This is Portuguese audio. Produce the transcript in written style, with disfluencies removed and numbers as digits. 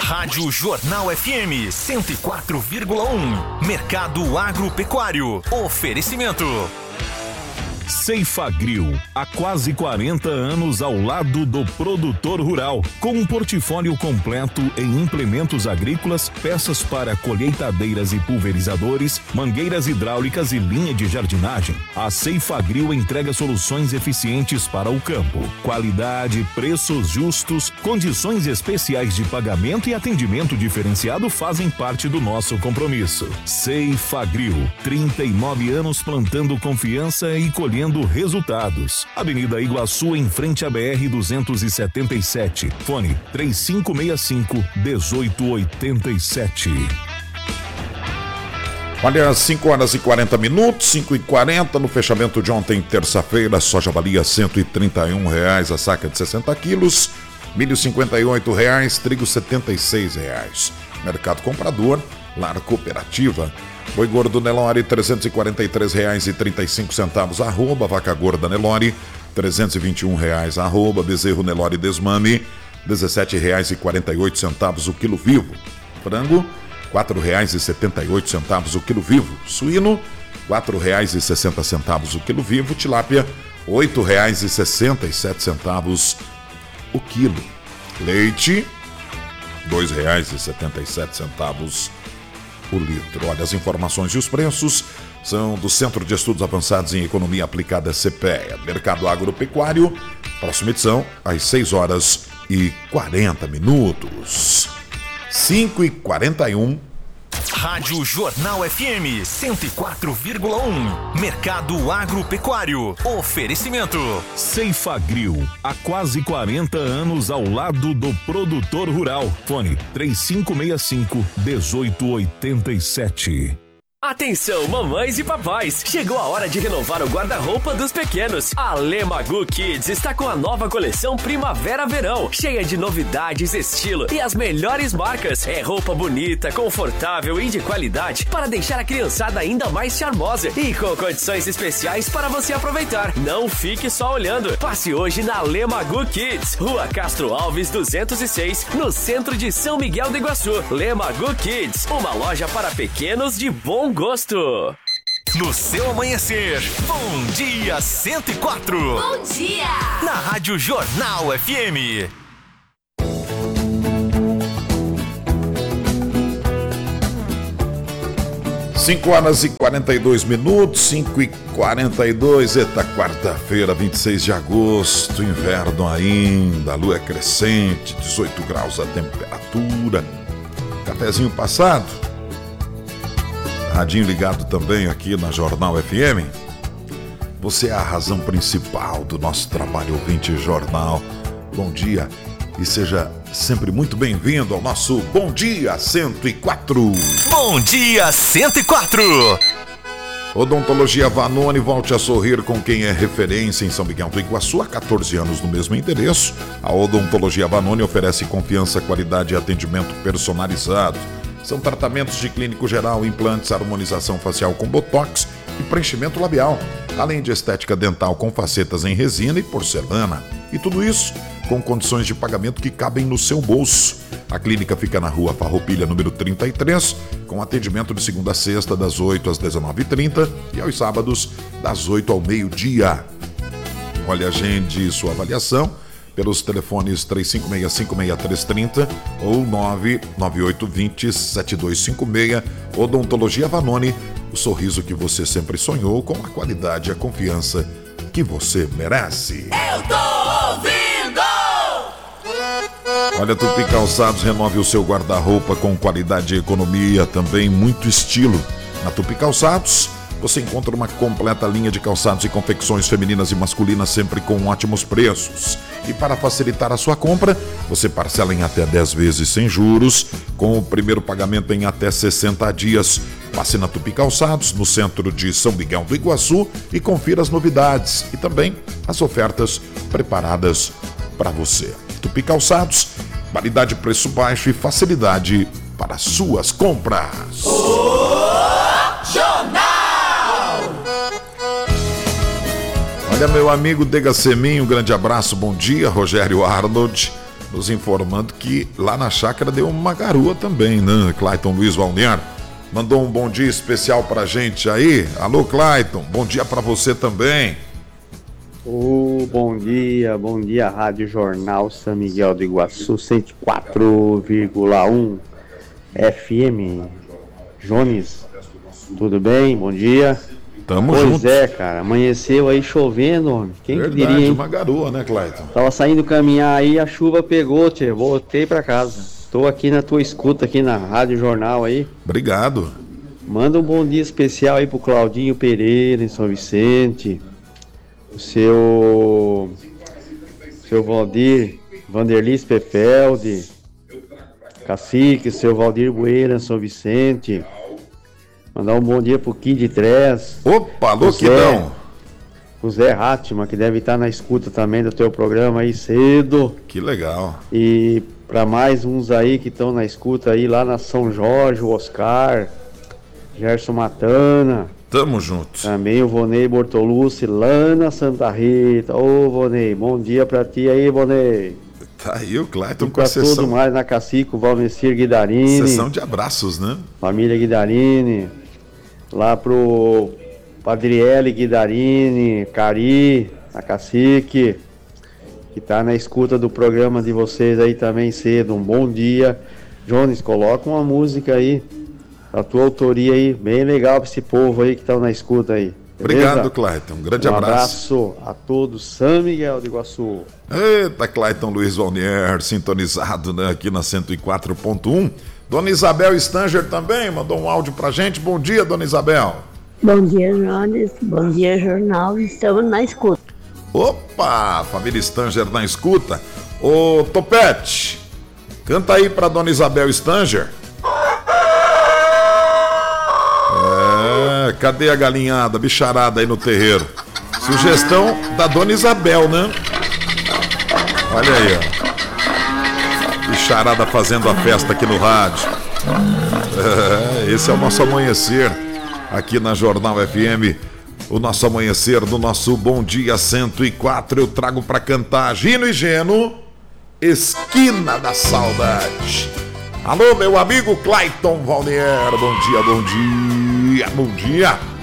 Rádio Jornal FM 104,1. Mercado Agropecuário. Oferecimento. Ceifagril, há quase 40 anos ao lado do produtor rural, com um portfólio completo em implementos agrícolas, peças para colheitadeiras e pulverizadores, mangueiras hidráulicas e linha de jardinagem. A Ceifagril entrega soluções eficientes para o campo. Qualidade, preços justos, condições especiais de pagamento e atendimento diferenciado fazem parte do nosso compromisso. Ceifagril, 39 anos plantando confiança e colhendo resultados. Avenida Iguaçu, em frente à BR-277. Fone 3565-1887. Olha, 5 horas e 40 minutos, 5h40, no fechamento de ontem, terça-feira, soja valia R$131 a saca de 60 quilos, milho R$58, trigo R$76. Mercado comprador, Lar Cooperativa. Boi gordo Nelore, R$343,35, arroba. Vaca gorda Nelore, R$321, arroba. Bezerro Nelore Desmame, R$17,48 o quilo vivo. Frango, R$4,78 o quilo vivo. Suíno, R$4,60 o quilo vivo. Tilápia, R$8,67 o quilo. Leite, R$2,77 o litro. Olha, as informações e os preços são do Centro de Estudos Avançados em Economia Aplicada, CPEA. Mercado Agropecuário, próxima edição, às 6 horas e 40 minutos. 5h41. Rádio Jornal FM 104,1. Mercado Agropecuário. Oferecimento. Ceifagril, há quase 40 anos ao lado do produtor rural. Fone 3565-1887. Atenção, mamães e papais! Chegou a hora de renovar o guarda-roupa dos pequenos. A Lemagu Kids está com a nova coleção Primavera-Verão, cheia de novidades, estilo e as melhores marcas. É roupa bonita, confortável e de qualidade para deixar a criançada ainda mais charmosa e com condições especiais para você aproveitar. Não fique só olhando. Passe hoje na Lemagu Kids, Rua Castro Alves 206, no centro de São Miguel do Iguaçu. Lemagu Kids, uma loja para pequenos de bom gosto. No seu amanhecer, Bom Dia 104. Bom dia! Na Rádio Jornal FM. Cinco horas e 42 minutos, 5h42, eita, quarta-feira, 26 de agosto, inverno ainda, a lua é crescente, 18 graus a temperatura, cafezinho passado, radinho ligado também aqui na Jornal FM. Você é a razão principal do nosso trabalho, ouvinte Jornal. Bom dia e seja sempre muito bem-vindo ao nosso Bom Dia 104. Bom Dia 104. Odontologia Vanoni, volte a sorrir com quem é referência em São Miguel do Iguaçu há 14 anos no mesmo endereço. A Odontologia Vanoni oferece confiança, qualidade e atendimento personalizado. São tratamentos de clínico geral, implantes, harmonização facial com botox e preenchimento labial, além de estética dental com facetas em resina e porcelana. E tudo isso com condições de pagamento que cabem no seu bolso. A clínica fica na Rua Farroupilha, número 33, com atendimento de segunda a sexta, das 8 às 19h30 e aos sábados, das 8 ao meio-dia. Olha, agende sua avaliação pelos telefones 3565-6330 ou 99820-7256. Odontologia Vanoni, o sorriso que você sempre sonhou com a qualidade e a confiança que você merece. Eu tô ouvindo! Olha, Tupi Calçados, renove o seu guarda-roupa com qualidade e economia, também muito estilo. Na Tupi Calçados, você encontra uma completa linha de calçados e confecções femininas e masculinas, sempre com ótimos preços. E para facilitar a sua compra, você parcela em até 10 vezes sem juros, com o primeiro pagamento em até 60 dias. Passe na Tupi Calçados, no centro de São Miguel do Iguaçu, e confira as novidades e também as ofertas preparadas para você. Tupi Calçados, qualidade, preço baixo e facilidade para suas compras. Jornal! Olha, meu amigo Dega Seminho, um grande abraço, bom dia. Rogério Arnold, nos informando que lá na chácara deu uma garoa também, né? Clayton Luiz Valnier mandou um bom dia especial pra gente aí. Alô, Clayton, bom dia pra você também. Bom dia, Rádio Jornal São Miguel do Iguaçu, 104,1 FM. Jones, tudo bem? Bom dia. Tamo pois junto. Pois é, cara, amanheceu aí chovendo, homem. Quem Verdade, que diria, hein? uma garoa, né, Clayton? Tava saindo caminhar aí, a chuva pegou, tchê. Voltei pra casa. Tô aqui na tua escuta, aqui na Rádio Jornal aí. Obrigado. Manda um bom dia especial aí pro Claudinho Pereira, em São Vicente. O seu Valdir, Vanderlis Pefelde, Cacique, seu Valdir Bueira, São Vicente. Mandar um bom dia pro Kid Trez. Opa, louquidão. O Zé Ratman, que deve estar na escuta também do teu programa aí cedo. Que legal. E para mais uns aí que estão na escuta aí lá na São Jorge, o Oscar, Gerson Matana. Tamo junto. Também o Vonei Bortolucci, lá na Santa Rita. Ô, Vonei, bom dia pra ti aí, Vonei. Tá aí o Clayton E com a pra sessão. tudo mais na Cacique, o Valmecir Guidarini. Sessão de abraços, né? Família Guidarini. Lá pro Padriele Guidarini, Cari, a Cacique, que tá na escuta do programa de vocês aí também cedo. Um bom dia. Jones, coloca uma música aí, a tua autoria aí, bem legal pra esse povo aí que tá na escuta aí. Beleza? Obrigado, Clayton. Um grande abraço. abraço a todos, São Miguel do Iguaçu. Eita, Clayton Luiz Valnier, sintonizado, né, aqui na 104.1. Dona Isabel Stanger também mandou um áudio pra gente. Bom dia, Dona Isabel. Bom dia, Jones. Bom dia, Jornal. Estamos na escuta. Opa, família Stanger na escuta. Ô, Topete, canta aí pra Dona Isabel Stanger. Cadê a galinhada, bicharada aí no terreiro? Sugestão da Dona Isabel, né? Olha aí, ó. Bicharada fazendo a festa aqui no rádio. Esse é o nosso amanhecer aqui na Jornal FM. O nosso amanhecer do nosso Bom Dia 104. Eu trago pra cantar Gino e Geno, Esquina da Saudade. Alô, meu amigo Clayton Valnier. Bom dia, bom dia, bom dia.